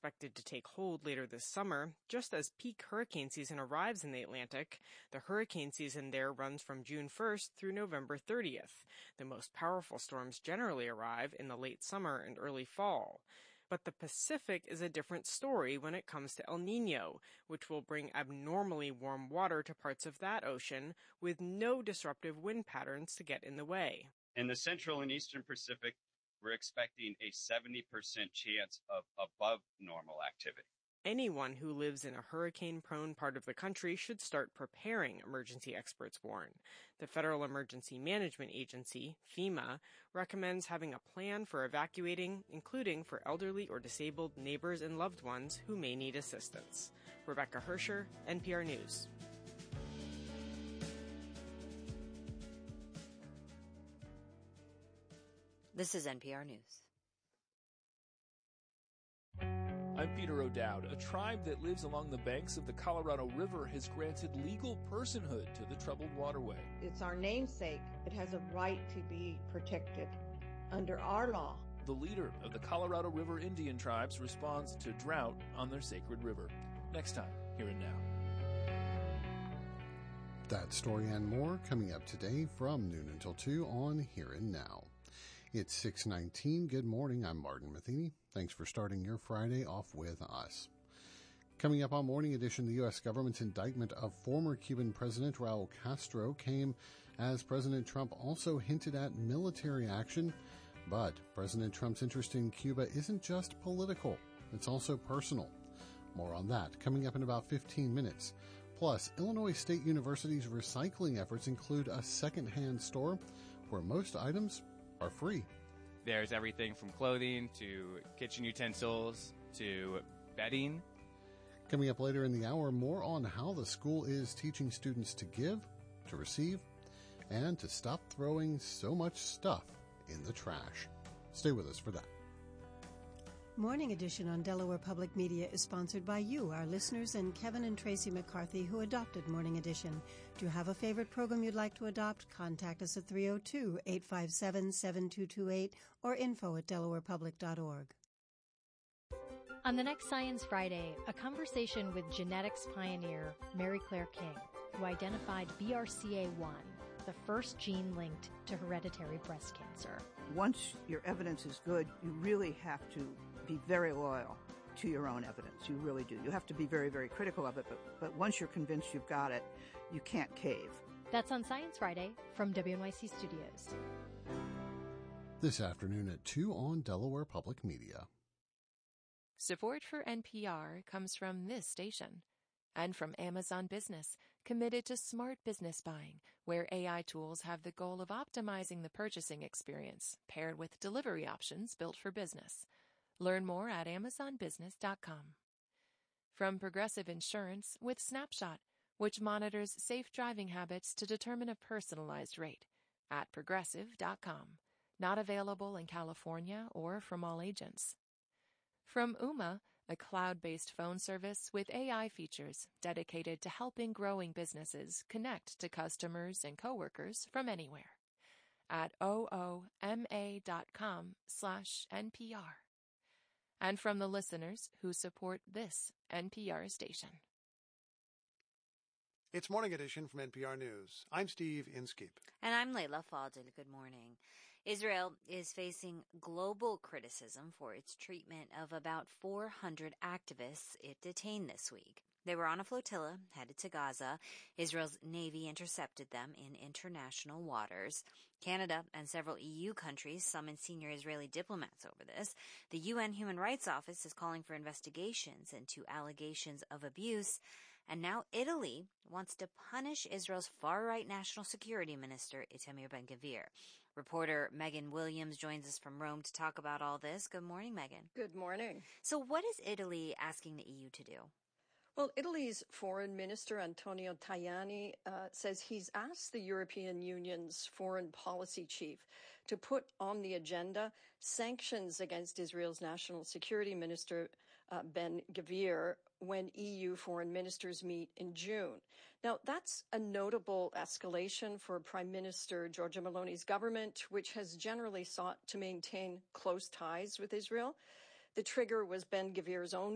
expected to take hold later this summer, just as peak hurricane season arrives in the Atlantic. The hurricane season there runs from June 1st through November 30th. The most powerful storms generally arrive in the late summer and early fall. But the Pacific is a different story when it comes to El Niño, which will bring abnormally warm water to parts of that ocean with no disruptive wind patterns to get in the way. In the central and eastern Pacific, we're expecting a 70% chance of above normal activity. Anyone who lives in a hurricane-prone part of the country should start preparing, emergency experts warn. The Federal Emergency Management Agency, FEMA, recommends having a plan for evacuating, including for elderly or disabled neighbors and loved ones who may need assistance. Rebecca Hersher, NPR News. This is NPR News. I'm Peter O'Dowd. A tribe that lives along the banks of the Colorado River has granted legal personhood to the troubled waterway. It's our namesake. It has a right to be protected under our law. The leader of the Colorado River Indian tribes responds to drought on their sacred river. Next time, Here and Now. That story and more coming up today from noon until 2 on Here and Now. It's 6:19. Good morning. I'm Martin Matheny. Thanks for starting your Friday off with us. Coming up on Morning Edition, the U.S. government's indictment of former Cuban President Raul Castro came as President Trump also hinted at military action. But President Trump's interest in Cuba isn't just political, it's also personal. More on that coming up in about 15 minutes. Plus, Illinois State University's recycling efforts include a second-hand store where most items are free. There's everything from clothing to kitchen utensils to bedding. Coming up later in the hour, more on how the school is teaching students to give, to receive, and to stop throwing so much stuff in the trash. Stay with us for that. Morning Edition on Delaware Public Media is sponsored by you, our listeners, and Kevin and Tracy McCarthy, who adopted Morning Edition. Do you have a favorite program you'd like to adopt? Contact us at 302-857-7228 or info@delawarepublic.org. On the next Science Friday, a conversation with genetics pioneer Mary Claire King, who identified BRCA1, the first gene linked to hereditary breast cancer. Once your evidence is good, you really have to be very loyal to your own evidence. You really do. You have to be very, very critical of it, but once you're convinced you've got it, you can't cave. That's on Science Friday from WNYC Studios. This afternoon at 2 on Delaware Public Media. Support for NPR comes from this station and from Amazon Business, committed to smart business buying, where AI tools have the goal of optimizing the purchasing experience, paired with delivery options built for business. Learn more at amazonbusiness.com. From Progressive Insurance with Snapshot, which monitors safe driving habits to determine a personalized rate, at progressive.com. Not available in California or from all agents. From Ooma, a cloud-based phone service with AI features dedicated to helping growing businesses connect to customers and coworkers from anywhere. At ooma.com/NPR. And from the listeners who support this NPR station. It's Morning Edition from NPR News. I'm Steve Inskeep. And I'm Layla Fadel. Good morning. Israel is facing global criticism for its treatment of about 400 activists it detained this week. They were on a flotilla headed to Gaza. Israel's Navy intercepted them in international waters. Canada and several EU countries summoned senior Israeli diplomats over this. The UN Human Rights Office is calling for investigations into allegations of abuse. And now Italy wants to punish Israel's far-right national security minister, Itamar Ben-Gvir. Reporter Megan Williams joins us from Rome to talk about all this. Good morning, Megan. Good morning. So what is Italy asking the EU to do? Well, Italy's foreign minister, Antonio Tajani, says he's asked the European Union's foreign policy chief to put on the agenda sanctions against Israel's national security minister, Ben-Gvir, when EU foreign ministers meet in June. Now, that's a notable escalation for Prime Minister Giorgia Meloni's government, which has generally sought to maintain close ties with Israel. The trigger was Ben-Gvir's own